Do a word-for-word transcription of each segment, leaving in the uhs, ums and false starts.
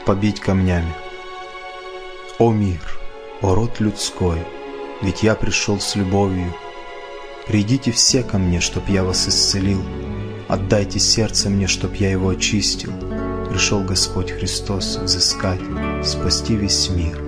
побить камнями. О мир, о род людской, ведь я пришел с любовью. Придите все ко мне, чтоб я вас исцелил, отдайте сердце мне, чтоб я его очистил. Пришел Господь Христос взыскать, спасти весь мир.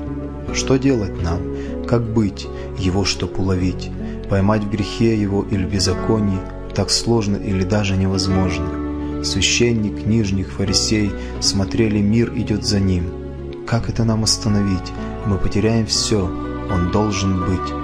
Что делать нам, как быть, Его чтоб уловить? Поймать в грехе Его или в беззаконии так сложно или даже невозможно. Священник, книжник, фарисей смотрели, мир идет за ним. Как это нам остановить? Мы потеряем все, Он должен быть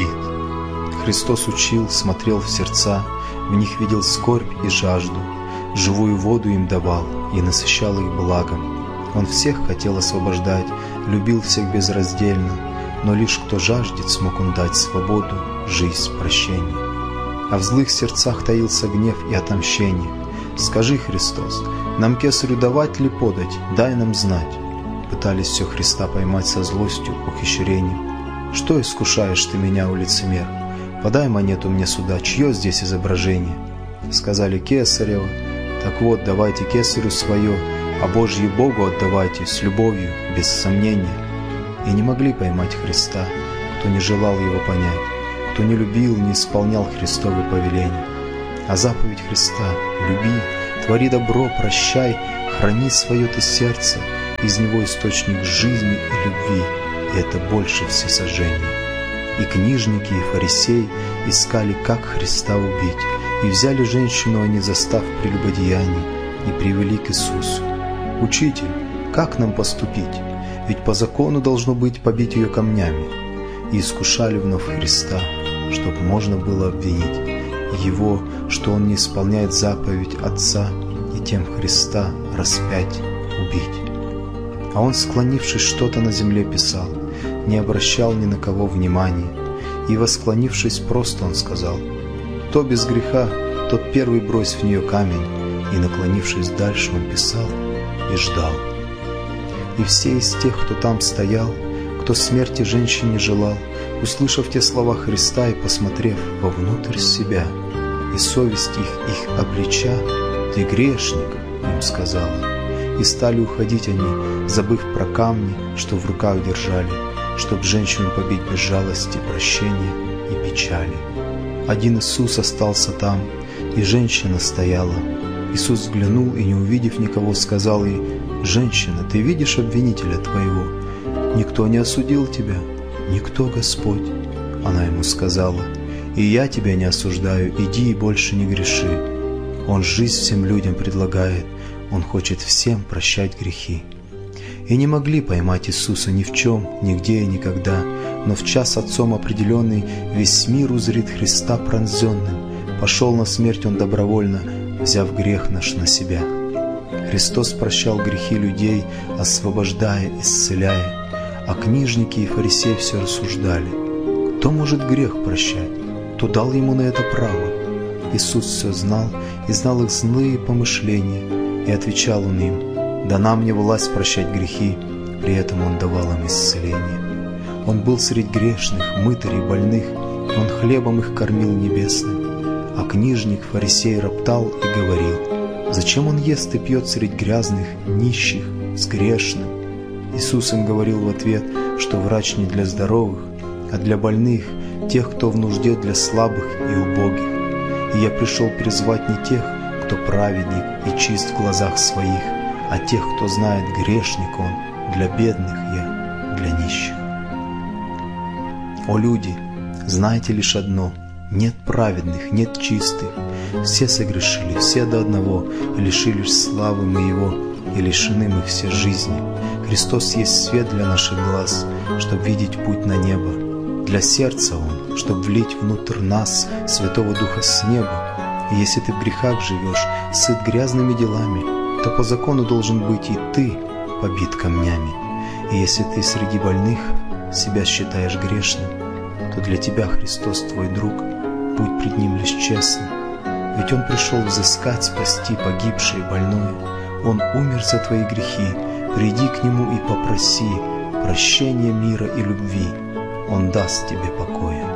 убит. Христос учил, смотрел в сердца, в них видел скорбь и жажду, живую воду им давал и насыщал их благом. Он всех хотел освобождать, любил всех безраздельно, но лишь кто жаждет, смог Он дать свободу, жизнь, прощение. А в злых сердцах таился гнев и отомщение. Скажи, Христос, нам кесарю давать ли подать, дай нам знать. Пытались все Христа поймать со злостью, ухищрением. Что искушаешь ты меня, о лицемер? Подай монету мне сюда, чье здесь изображение? Сказали кесарево. Так вот, давайте кесарю свое, а Божье Богу отдавайте с любовью, без сомнения. И не могли поймать Христа, кто не желал Его понять, кто не любил, не исполнял Христовы повеления. А заповедь Христа — люби, твори добро, прощай, храни свое ты сердце, из него источник жизни и любви, и это больше всесожжения. И книжники, и фарисеи искали, как Христа убить, и взяли женщину они, застав прелюбодеянии, и привели к Иисусу. «Учитель, как нам поступить? Ведь по закону должно быть побить ее камнями». И искушали вновь Христа, чтобы можно было обвинить Его, что Он не исполняет заповедь Отца, и тем Христа распять, убить. А Он, склонившись, что-то на земле писал, не обращал ни на кого внимания, и, восклонившись, просто Он сказал: «Кто без греха, тот первый брось в нее камень», и, наклонившись дальше, Он писал и ждал. И все из тех, кто там стоял, кто смерти женщине желал, услышав те слова Христа и посмотрев вовнутрь себя, и совесть их их облича: «Ты грешник», им сказала. И стали уходить они, забыв про камни, что в руках держали, чтоб женщину побить без жалости, прощения и печали. Один Иисус остался там, и женщина стояла. Иисус взглянул и, не увидев никого, сказал ей: «Женщина, ты видишь обвинителя твоего? Никто не осудил тебя?» «Никто, Господь». Она ему сказала: «И я тебя не осуждаю, иди и больше не греши». Он жизнь всем людям предлагает, Он хочет всем прощать грехи. И не могли поймать Иисуса ни в чем, нигде и никогда, но в час Отцом определенный весь мир узрит Христа пронзенным. Пошел на смерть Он добровольно, взяв грех наш на себя. Христос прощал грехи людей, освобождая, исцеляя. А книжники и фарисеи все рассуждали: кто может грех прощать? Кто дал ему на это право? Иисус все знал и знал их злые помышления, и отвечал Он им: дана мне власть прощать грехи, при этом Он давал им исцеление. Он был средь грешных, мытарей, больных, Он хлебом их кормил небесным. А книжник, фарисей роптал и говорил: зачем Он ест и пьет средь грязных, нищих, с грешным? Иисус им говорил в ответ, что врач не для здоровых, а для больных, тех, кто в нужде, для слабых и убогих. И я пришел призвать не тех, кто праведник и чист в глазах своих, а тех, кто знает, грешник он, для бедных я, для нищих. О люди, знайте лишь одно: нет праведных, нет чистых, все согрешили, все до одного, и лишились славы Моего, и лишены мы все жизни. Христос есть свет для наших глаз, чтоб видеть путь на небо. Для сердца Он, чтоб влить внутрь нас Святого Духа с неба. И если ты в грехах живешь, сыт грязными делами, то по закону должен быть и ты побит камнями. И если ты среди больных себя считаешь грешным, то для тебя Христос твой друг, путь пред Ним лишь честный. Ведь Он пришел взыскать, спасти погибшее, больное. Он умер за твои грехи, приди к Нему и попроси прощения, мира и любви. Он даст тебе покоя.